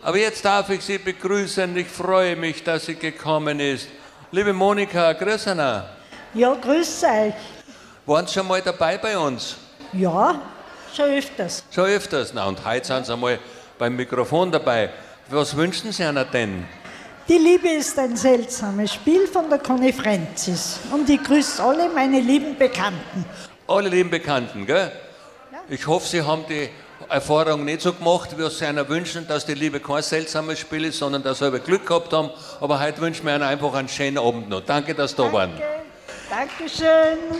Aber jetzt darf ich Sie begrüßen. Ich freue mich, dass sie gekommen ist. Liebe Monika, grüß Anna. Ja, grüß euch. Waren Sie schon mal dabei bei uns? Ja, schon öfters. Schon öfters. Na, und heute sind Sie einmal beim Mikrofon dabei. Was wünschen Sie einer denn? Die Liebe ist ein seltsames Spiel von der Conny Francis. Und ich grüße alle meine lieben Bekannten. Alle lieben Bekannten, gell? Ja. Ich hoffe, Sie haben die Erfahrung nicht so gemacht, wie Sie einer wünschen, dass die Liebe kein seltsames Spiel ist, sondern dass Sie selber Glück gehabt haben. Aber heute wünschen wir Ihnen einfach einen schönen Abend noch. Danke, dass Sie da waren. Dankeschön.